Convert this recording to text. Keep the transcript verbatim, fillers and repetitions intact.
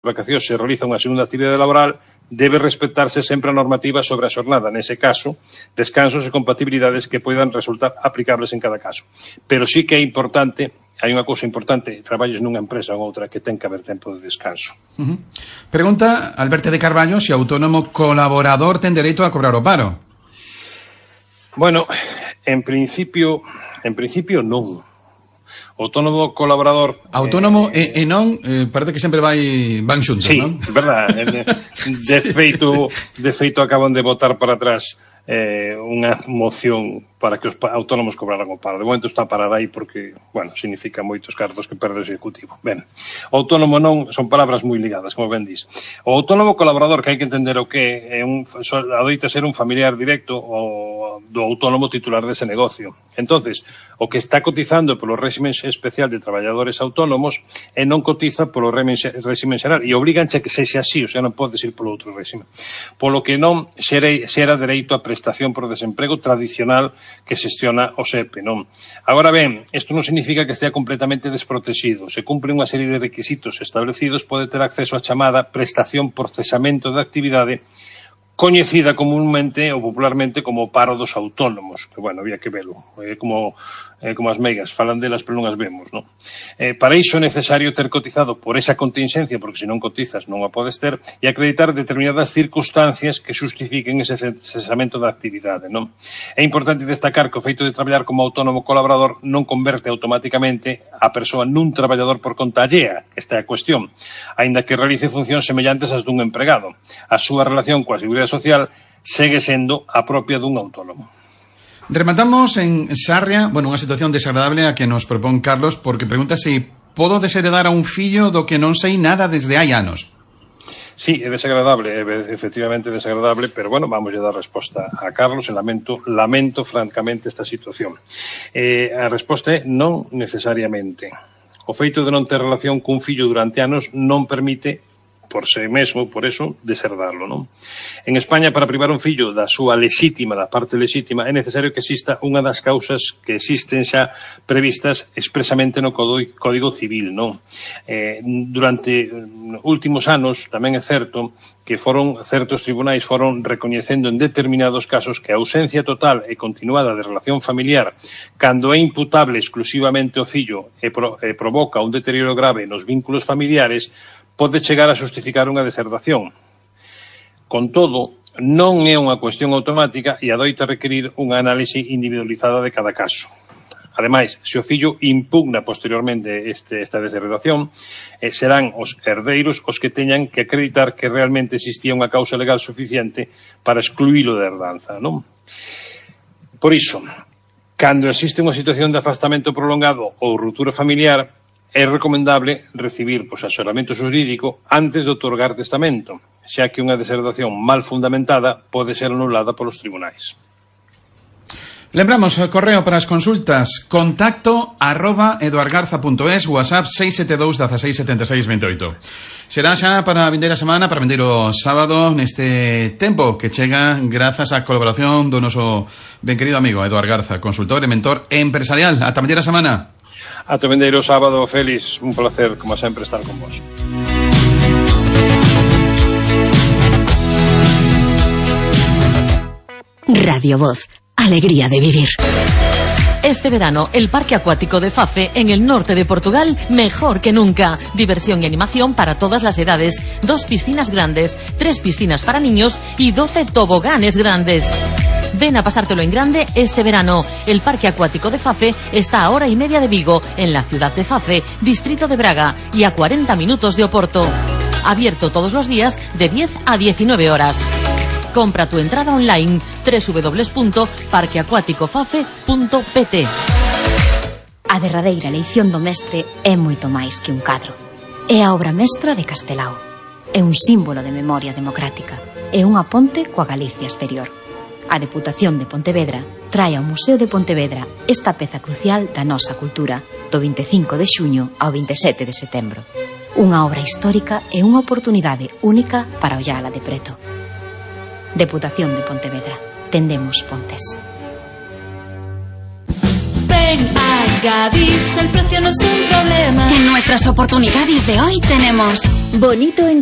vacacións se realiza unha segunda actividade laboral, debe respectarse sempre a normativa sobre a xornada, nese caso, descansos e compatibilidades que poidan resultar aplicables en cada caso. Pero sí que é importante, hai unha cousa importante, traballes nunha empresa ou outra que ten que haber tempo de descanso. Uh-huh. Pregunta Alberto de Carballo se o autónomo colaborador ten dereito a cobrar o paro. Bueno, en principio, en principio non. Autónomo colaborador... Autónomo eh, e, e non, eh, parece que sempre vai van xuntos, sí, non? Sí, verdad. De, de, feito, de feito acaban de botar para atrás eh, unha moción para que os autónomos cobraran o paro. De momento está parada aí porque, bueno, significa moitos cartos que perde o executivo. Ben, o autónomo non, son palabras moi ligadas, como ben dis. O autónomo colaborador, que hai que entender o que é un, adoita ser un familiar directo o do autónomo titular dese negocio. Entonces, o que está cotizando polo réximen especial de traballadores autónomos e non cotiza polo réximen xeral e obriganche que sexa así, o sea, non podes ir polo outro réximen. Polo que non xera dereito a prestación por desemprego tradicional que xestiona o S E P E, non? Agora ben, isto non significa que estea completamente desprotegido. Se cumpre unha serie de requisitos establecidos, pode ter acceso á chamada prestación por cesamento de actividade, coñecida comúnmente ou popularmente como paro dos autónomos, que, bueno, había que velo, é como, é como as meigas, falan delas pero non as vemos, non? Eh, para iso é necesario ter cotizado por esa contingencia, porque se non cotizas non a podes ter, e acreditar determinadas circunstancias que justifiquen ese cesamento da actividade, non? É importante destacar que o feito de traballar como autónomo colaborador non converte automáticamente a persoa nun traballador por conta allea, esta é a cuestión, aínda que realice funcións semellantes ás dun empregado. A súa relación coa seguridade social segue sendo a propia dun autónomo. Rematamos en Sarria, bueno, unha situación desagradable a que nos propón Carlos, porque pregunta se podo desheredar a un fillo do que non sei nada desde hai anos. Sí, é desagradable, é efectivamente desagradable, pero bueno, vamos a dar resposta a Carlos e lamento, lamento francamente esta situación. Eh, a resposta é non necesariamente. O feito de non ter relación cun fillo durante anos non permite por si mesmo, por eso, deserdarlo, non? En España, para privar un fillo da súa lexítima, da parte lexítima, é necesario que exista unha das causas que existen xa previstas expresamente no Código Civil, non? Eh, durante últimos anos, tamén é certo que foron certos tribunais foron recoñecendo en determinados casos que a ausencia total e continuada de relación familiar, cando é imputable exclusivamente ao fillo e, pro, e provoca un deterioro grave nos vínculos familiares, pode chegar a justificar unha deserdación. Con todo, non é unha cuestión automática e adoita requerir unha análise individualizada de cada caso. Ademais, se o fillo impugna posteriormente este, esta deserdación, eh, serán os herdeiros os que teñan que acreditar que realmente existía unha causa legal suficiente para excluílo da herdanza, non? Por iso, cando existe unha situación de afastamento prolongado ou ruptura familiar, é recomendable recibir pois, asesoramento xurídico antes de otorgar testamento, xa que unha deserdación mal fundamentada pode ser anulada polos tribunais. Lembramos o correo para as consultas, contacto arroba eduargarza punto es, WhatsApp seis sete dous, dieciséis, setenta e seis, veintiocho. Será xa para a vindeira semana, para vindeiro sábado, neste tempo que chega grazas á colaboración do noso ben querido amigo Eduard Garza, consultor e mentor empresarial. Ata a vindeira semana. Ata o vindeiro sábado, Félix, un placer, como sempre, estar con vos. Radio Voz, alegría de vivir. Este verano, el Parque Acuático de Fafe, en el norte de Portugal, mejor que nunca. Diversión y animación para todas las edades. Dos piscinas grandes, tres piscinas para niños y doce toboganes grandes. Ven a pasártelo en grande este verano. El Parque Acuático de Fafe está a hora y media de Vigo, en la ciudad de Fafe, distrito de Braga, y a cuarenta minutos de Oporto. Abierto todos los días de diez a diecinueve horas. Compra tu entrada online doble u doble u doble u punto parque acuático fafe punto p t. A derradeira eleición do mestre é moito máis que un cadro. É a obra mestra de Castelao. É un símbolo de memoria democrática. É unha ponte coa Galicia exterior. A Deputación de Pontevedra trae ao Museo de Pontevedra esta peza crucial da nosa cultura do vinte e cinco de xuño ao vinte e sete de setembro. Unha obra histórica e unha oportunidade única para ollala de preto. Deputación de Pontevedra. Tendemos pontes. En Gadis el precio no es un problema. En nuestras oportunidades de hoy tenemos Bonito en